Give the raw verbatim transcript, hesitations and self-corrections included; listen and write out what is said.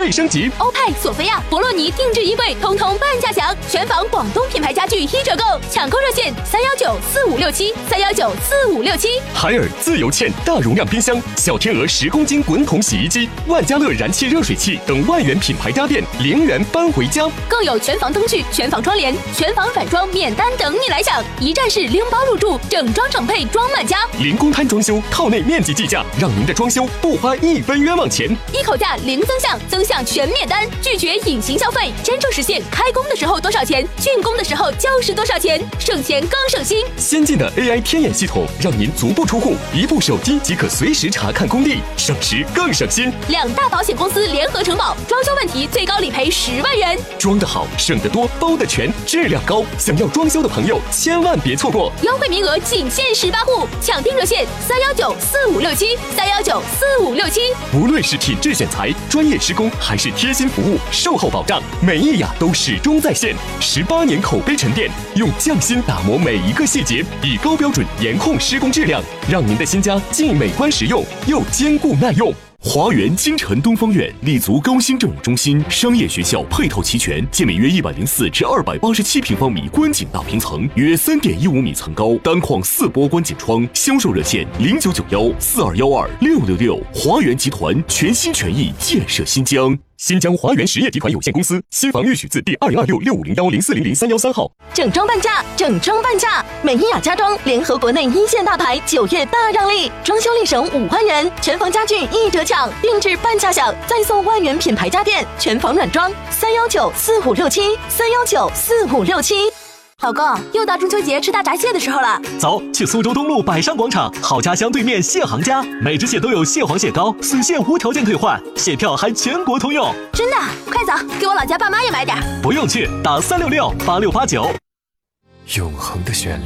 费升级。 欧派、索菲亚、博洛尼定制衣柜通通半价享，全房广东品牌家具一折购，抢购热线三幺九四五六七三幺九四五六七。 海尔自由茜大容量冰箱、小天鹅十公斤滚筒洗衣机、万家乐燃气热水器等万元品牌家电零元搬回家， 更有全房灯具、全房窗帘、全房软装免单等你来抢，一站式拎包入住，整装整配装满家， 零公摊装修，套内面积计价，让您的装修不花一分冤枉钱。 一口价零增项，增项全免单，拒绝隐形消费，真正实现开工的时候多少钱，竣工的时候就是多少钱，省钱更省心。 先进的 A I 天眼系统，让您足不出户，一部手机即可随时查看工地，省时更省心。 两大保险公司联合承保，装修问题最高理赔十万元。 装得好，省得多，包得全，质量高。想要装修的朋友，千万别错过， 优惠名额仅限十八户，抢订热线三幺九四五六七三幺九四五六七。 无论是品质选材、专业施工，还是贴心服务、售后保障，美意雅都始终在线。十八年口碑沉淀，用匠心打磨每一个细节，以高标准严控施工质量，让您的新家既美观实用，又坚固耐用。华园京城东方院立足高新政务中心，商业学校配套齐全，建面约一百零四至二百八十七平方米观景大平层，约三点一五米层高，单框四波观景窗。销售热线零九九幺四二幺二六六六。华园集团全心全意建设新疆。新疆华园实业集团有限公司，新房预许字第二零二六六五零幺零四零零三幺三号。 整装半价，整装半价！美伊雅家装联合国内一线大牌，九月大让利，装修立省五万元，全房家具一折抢，定制半价享，再送万元品牌家电，全房软装。三幺九四五六七三幺九四五六七。老公，又到中秋节吃大闸蟹的时候了， 走，去苏州东路百上广场好家乡对面蟹行家，每只蟹都有蟹黄蟹膏，损蟹无条件退换，蟹票还全国通用。 真的？快走，给我老家爸妈也买点。 不用去，打三六六八六八九。 永恒的旋